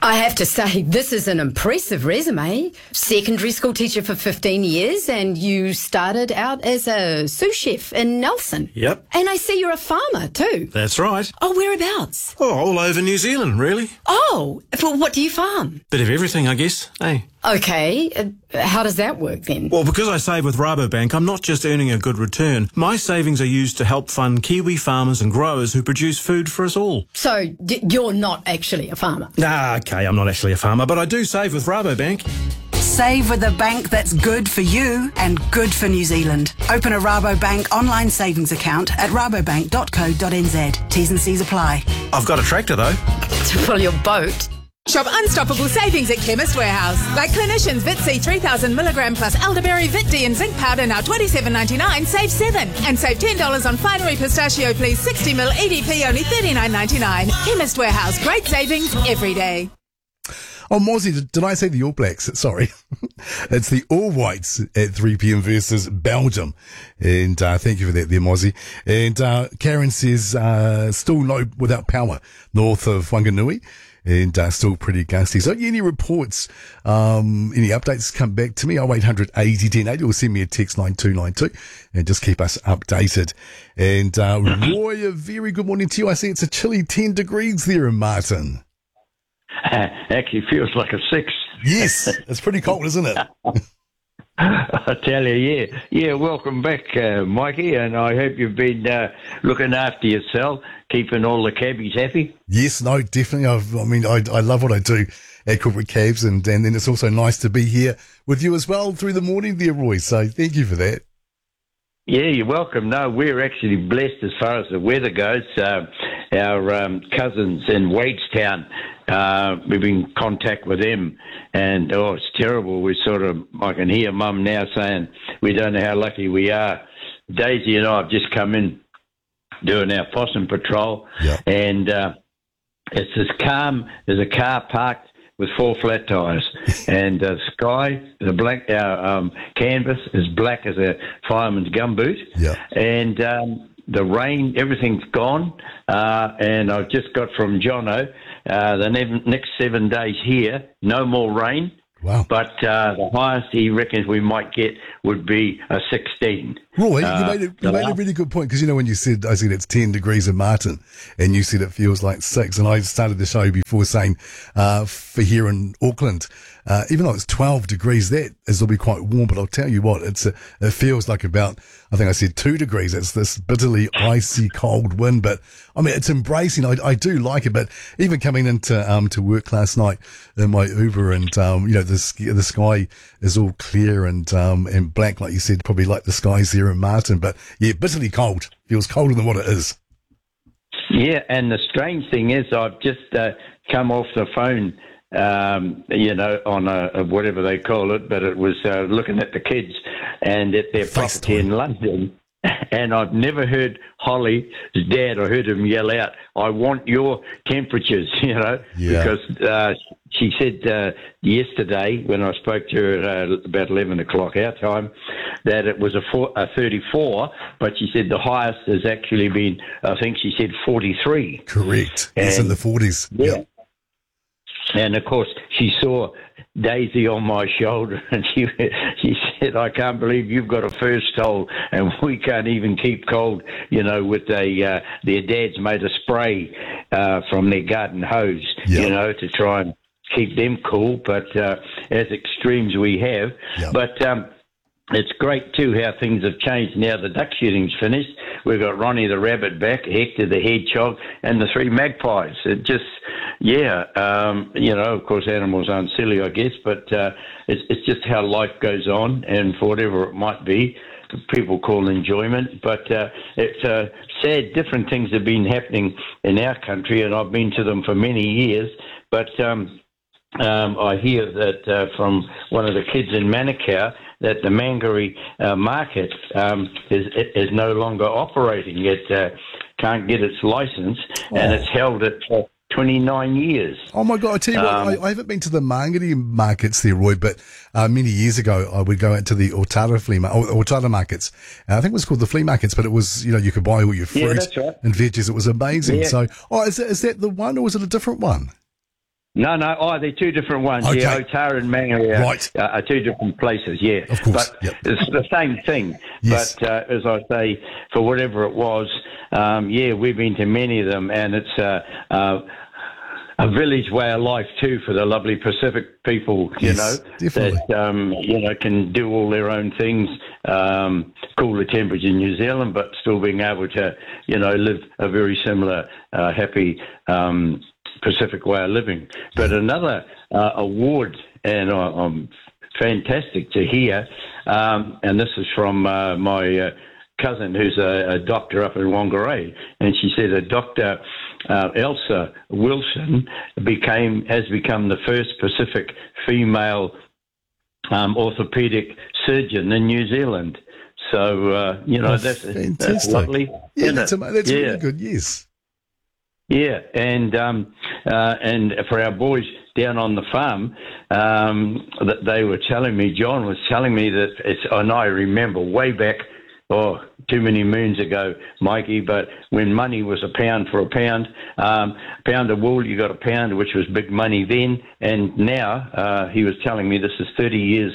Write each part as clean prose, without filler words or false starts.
I have to say, this is an impressive resume. Secondary school teacher for 15 years, and you started out as a sous chef in Nelson. Yep. And I see you're a farmer too. That's right. Oh, whereabouts? Oh, all over New Zealand, really. Oh, well, what do you farm? Bit of everything, I guess. Hey. Okay, how does that work then? Well, because I save with Rabobank, I'm not just earning a good return. My savings are used to help fund Kiwi farmers and growers who produce food for us all. So you're not actually a farmer? Okay, I'm not actually a farmer, but I do save with Rabobank. Save with a bank that's good for you and good for New Zealand. Open a Rabobank online savings account at rabobank.co.nz. T's and C's apply. I've got a tractor, though. To fill your boat? Shop unstoppable savings at Chemist Warehouse. Like Clinicians Vit C 3000 milligram plus elderberry Vit D and zinc powder now $27.99, save $7. And save $10 on Finery Pistachio Please 60ml EDP only $39.99. Chemist Warehouse, great savings every day. Oh, Mozzie, did I say the All Blacks? Sorry. It's the All Whites at 3 p.m. versus Belgium. And thank you for that there, Mozzie. And Karen says still low without power north of Whanganui. And still pretty gusty. So any reports, any updates, come back to me, 0800 80 10 80, or send me a text 9292 and just keep us updated. And Roy, a very good morning to you. I see it's a chilly 10 degrees there in Martin. Actually feels like a 6. Yes, it's pretty cold, isn't it? I tell you, yeah. Welcome back, Mikey, and I hope you've been looking after yourself, keeping all the cabbies happy. Yes, no, definitely. I love what I do at Corporate Cabs, and then it's also nice to be here with you as well through the morning there, Roy. So thank you for that. Yeah, you're welcome. No, we're actually blessed as far as the weather goes. Our cousins in Wadestown, we've been in contact with them, and it's terrible. I can hear Mum now saying we don't know how lucky we are. Daisy and I have just come in doing our possum patrol, and it's as calm as a car parked with 4 flat tires, and the sky, our canvas is black as a fireman's gumboot, and the rain, everything's gone, and I've just got from Jono, the next 7 days here, no more rain. Wow. But the highest he reckons we might get would be a 16. Roy, you made a really good point, because, when I said it's 10 degrees in Martin, and you said it feels like 6, and I started the show before saying for here in Auckland, even though it's 12 degrees, that will be quite warm, but I'll tell you what, it feels like about, I think I said 2 degrees. It's this bitterly icy cold wind, but it's embracing. I do like it, but even coming into to work last night in my Uber, and the sky is all clear and black, like you said, probably like the skies there in Martin, but yeah, bitterly cold. Feels colder than what it is. Yeah, and the strange thing is, I've just come off the phone, on a whatever they call it, but it was looking at the kids and at their property in London. And I've never heard Holly's dad, I heard him yell out, "I want your temperatures," because she said yesterday when I spoke to her at about 11 o'clock our time that it was a 34, but she said the highest has actually been, I think she said 43. Correct. It's in the 40s. Yeah. And, of course, she saw Daisy on my shoulder, and she said, "I can't believe you've got a first hole, and we can't even keep cold, with their dads made a spray from their garden hose, to try and keep them cool, but as extremes we have." But it's great, too, how things have changed now. The duck shooting's finished. We've got Ronnie the rabbit back, Hector the hedgehog, and the 3 magpies. It just... of course, animals aren't silly, I guess, but it's just how life goes on, and for whatever it might be, people call enjoyment. But it's sad, different things have been happening in our country, and I've been to them for many years. But I hear that from one of the kids in Manukau that the Mangere market is no longer operating. It can't get its license, and it's held at 29 years. Oh my God, I tell you what, I haven't been to the Mangere markets there, Roy, but many years ago I would go out to the Otara markets. I think it was called the flea markets, but it was, you could buy all your fruit and veggies. It was amazing. Yeah. So, is that the one, or is it a different one? No, they're two different ones. Okay. Yeah, Otara and Mangaia Right. are two different places, yeah. Of course, But yep. it's the same thing. Yes. But as I say, for whatever it was, we've been to many of them, and it's a village way of life too for the lovely Pacific people, Yes, definitely. That can do all their own things, cooler temperature in New Zealand, but still being able to, live a very similar, happy Pacific way of living. But another award, and I'm fantastic to hear, and this is from my cousin who's a doctor up in Whangarei, and she said Dr. Elsa Wilson has become the first Pacific female orthopedic surgeon in New Zealand. So that's lovely. Yeah, that's yeah. really good. Yes. Yeah, and for our boys down on the farm, that they were telling me, John was telling me that and I remember way back, too many moons ago, Mikey, but when money was a pound for a pound, pound of wool, you got a pound, which was big money then, and now he was telling me this is 30 years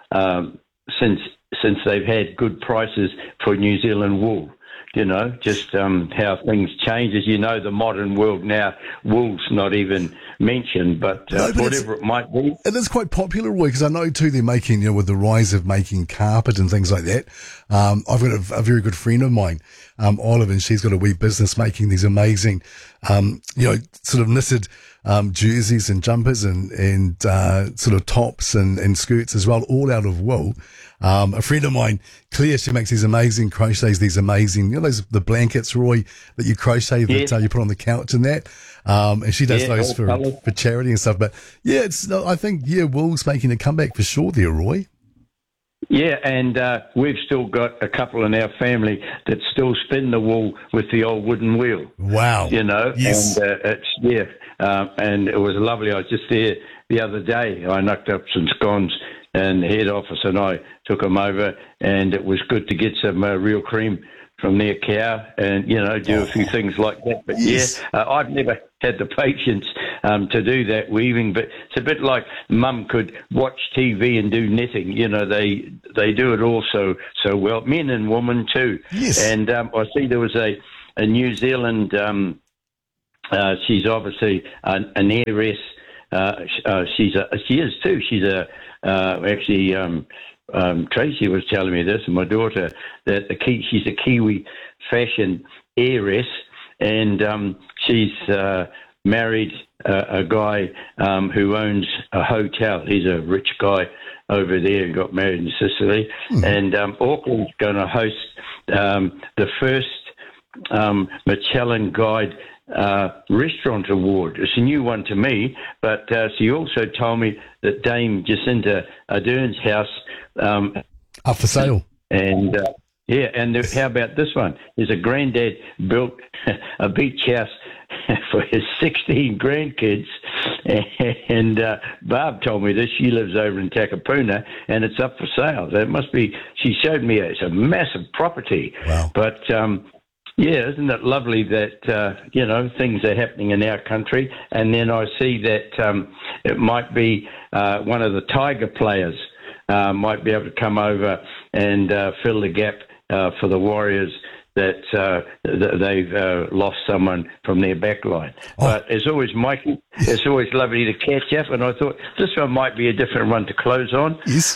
since they've had good prices for New Zealand wool. Just how things change. As you know, the modern world now, wool's not even mentioned, but whatever it might be. It is quite popular, Roy, because I know too they're making, with the rise of making carpet and things like that. I've got a very good friend of mine, Olive, and she's got a wee business making these amazing, sort of knitted jerseys and jumpers and sort of tops and skirts as well, all out of wool. A friend of mine, Claire, she makes these amazing crochets, these amazing, the blankets, Roy, that you crochet that you put on the couch and that. And she does those for charity and stuff. But I think wool's making a comeback for sure there, Roy. Yeah, and we've still got a couple in our family that still spin the wool with the old wooden wheel. Wow. Yes. And and it was lovely. I was just there the other day. I knocked up some scones, and the head office and I took them over, and it was good to get some real cream from their cow and, do a few things like that. But, I've never had the patience to do that weaving, but it's a bit like Mum could watch TV and do knitting. They do it all so well, men and women too. Yes. And I see there was a New Zealand, she's obviously an heiress. She is too. She's Tracy was telling me this, and my daughter, that she's a Kiwi fashion heiress, and she's married a guy who owns a hotel. He's a rich guy over there and got married in Sicily. And Auckland's going to host the first Michelin Guide restaurant award. It's a new one to me, but she also told me that Dame Jacinta Ardern's house up for sale. And how about this one? There's a granddad built a beach house for his 16 grandkids, and Barb told me this. She lives over in Takapuna, and it's up for sale. That must be. She showed me it's a massive property. Wow. But isn't it lovely that things are happening in our country? And then I see that it might be one of the Tiger players might be able to come over and fill the gap for the Warriors that they've lost someone from their backline. But as always, Mikey, it's always lovely to catch up, and I thought this one might be a different one to close on. Yes.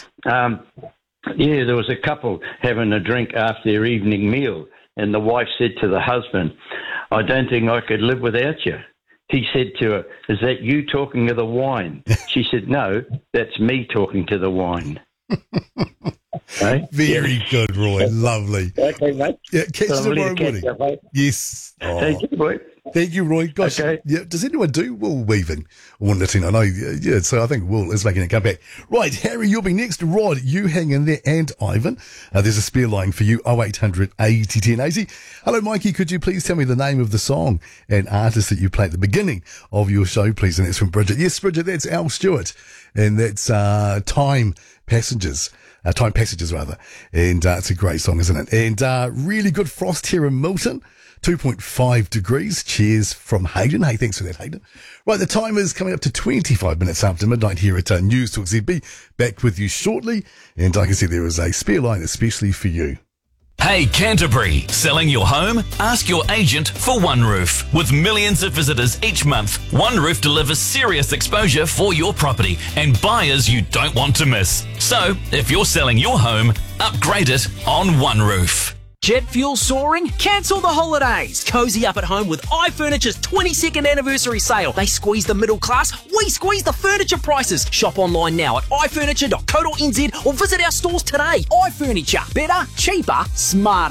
There was a couple having a drink after their evening meal, and the wife said to the husband, "I don't think I could live without you." He said to her, "Is that you talking to the wine?" She said, "No, that's me talking to the wine." Right? Very good, Roy. Lovely. Okay, mate. Yeah, catch you tomorrow morning. Up, mate. Yes. Thank you, boy. Thank you, Roy. Gosh, Okay. yeah. Does anyone do wool weaving or knitting? I know, yeah. So I think wool is making a comeback. Right, Harry, you'll be next. Rod, you hang in there, and Ivan. There's a spare line for you. 0800 80 10 80. Hello, Mikey. Could you please tell me the name of the song and artist that you play at the beginning of your show, please? And that's from Bridget. Yes, Bridget. That's Al Stewart, and that's Time Passages, rather. And it's a great song, isn't it? And really good frost here in Milton. 2.5 degrees. Cheers from Hayden. Hey, thanks for that, Hayden. Right, the time is coming up to 25 minutes after midnight here at News Talk ZB. Back with you shortly. And I can see there is a spare line especially for you. Hey Canterbury, selling your home? Ask your agent for OneRoof. With millions of visitors each month, OneRoof delivers serious exposure for your property and buyers you don't want to miss. So, if you're selling your home, upgrade it on OneRoof. Jet fuel soaring? Cancel the holidays. Cozy up at home with iFurniture's 22nd anniversary sale. They squeeze the middle class, we squeeze the furniture prices. Shop online now at ifurniture.co.nz or visit our stores today. iFurniture. Better, cheaper, smarter.